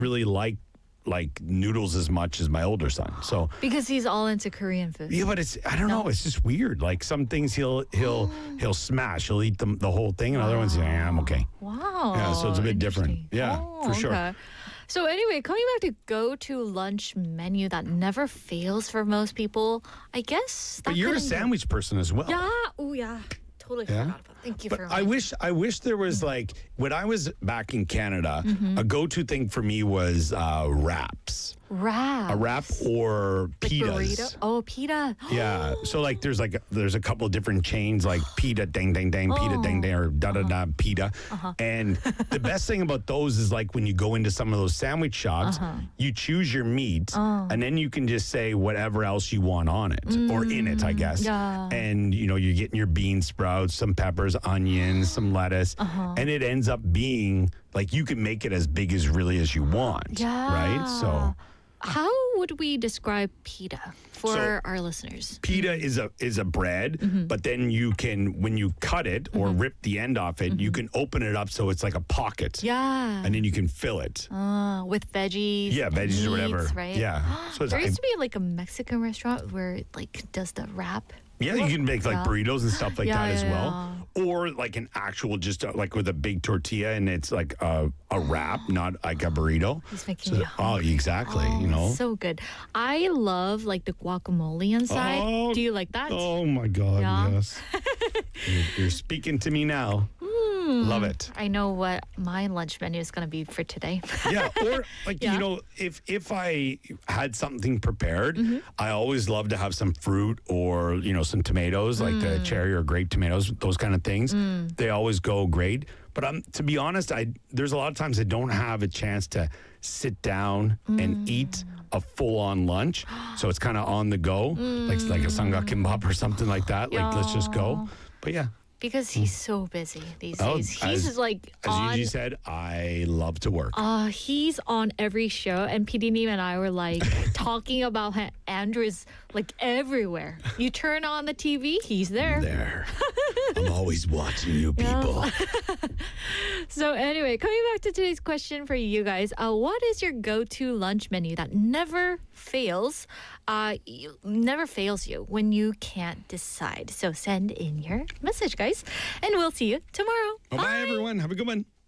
really like noodles as much as my older son. So Because he's all into Korean food. yeah, but I don't know. It's just weird. Like some things he'll smash. He'll eat the whole thing, and other ones, yeah, I'm okay. Wow. Yeah, so it's a bit different. Interesting. Yeah, for sure. Okay. So anyway, coming back to go-to lunch menu that never fails for most people, I guess. But you're a sandwich person as well. Yeah. Oh yeah. Totally Yeah? forgot about. Thank you But for. I wish there was like when I was back in Canada, a go-to thing for me was wraps. wrap. A wrap or Like pitas. burrito. Oh, pita. Yeah. So like there's a couple of different chains like pita dang dang dang, pita dang dang, or da da da pita. And the best thing about those is like when you go into some of those sandwich shops, you choose your meat and then you can just say whatever else you want on it or in it, I guess. Yeah. And you're getting your bean sprouts, some peppers, onions, some lettuce, and it ends up being like you can make it as big as really as you want. Yeah. Right? So How would we describe pita for So- our listeners? pita is a bread, but then you can, when you cut it or rip the end off it, you can open it up so it's like a pocket. Yeah. And then you can fill it. With veggies. Yeah, veggies or whatever. meats, Right? Yeah. So it's, There used to be like a Mexican restaurant where it like does the wrap. yeah, you can make like Yeah. burritos and stuff like Yeah, that as yeah, well. Or like an actual, just like with a big tortilla and it's like a wrap, not like a burrito. He's making me Oh, exactly. So good. I love like the guacamole inside. Oh, Do you like that? Oh my God, Yeah. yes. You're speaking to me now. Love it. I know what my lunch menu is going to be for today. Yeah, or like Yeah. if I had something prepared, I always love to have some fruit or some tomatoes, like the cherry or grape tomatoes, those kind of things. They always go great. But to be honest, there's a lot of times I don't have a chance to sit down and eat a full-on lunch, so it's kind of on the go, like a sangak kimbap or something like that. Like let's just go. But yeah. Because he's so busy these Oh, days. He's as- like As on. Yuji said, I love to work. He's on every show, and PD Neem and I were like talking about how Andrew is like everywhere. You turn on the TV, he's there. There. I'm always watching you people. So anyway, coming back to today's question for you guys, what is your go-to lunch menu that never fails? Never fails you when you can't decide. So send in your message, guys, and we'll see you tomorrow. Bye, everyone. Have a good one.